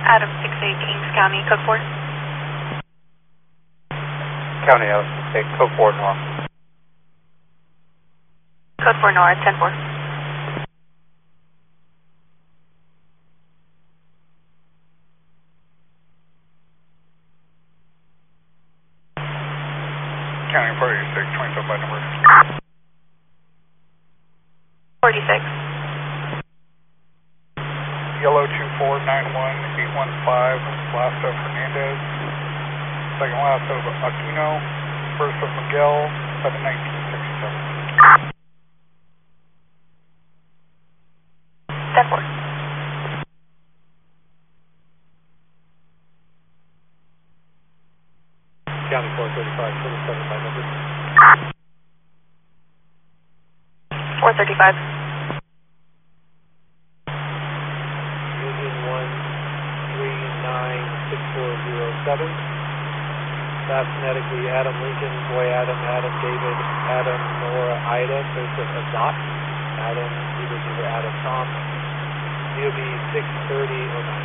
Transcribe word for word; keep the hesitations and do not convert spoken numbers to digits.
Adam six eight, Kings County, code four. County Adam six eight, code four north. Code four north, ten four. County forty-six, twenty-seven by number. forty-six. Yellow two four nine one eight one five, last of Hernandez, second last of Aquino, first of Miguel, seven nineteen sixty-seven. ten four. County four thirty-five, twenty-seven by number. four thirty-five. Union one three nine six four zero seven. That's phonetically Adam Lincoln, Boy Adam, Adam David, Adam Nora Ida. There's a, a dot. Adam, either either Adam Tom. D O B six thirty oh nine.